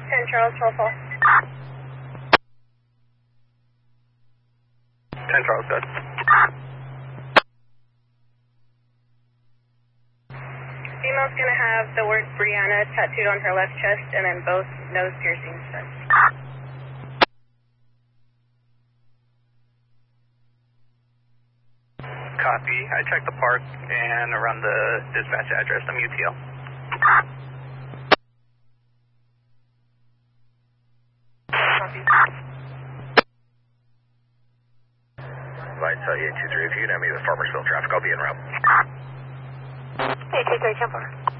10 Charles, 12 full. 10 Charles, good. Female's going to have the word Brianna tattooed on her left chest and then both nose piercings done. Copy. I checked the park and around the dispatch address. I'm UTL. Copy. Light tell you 23, if you can have me with Farmersville traffic, I'll be en route. Hey, 23, 10 4.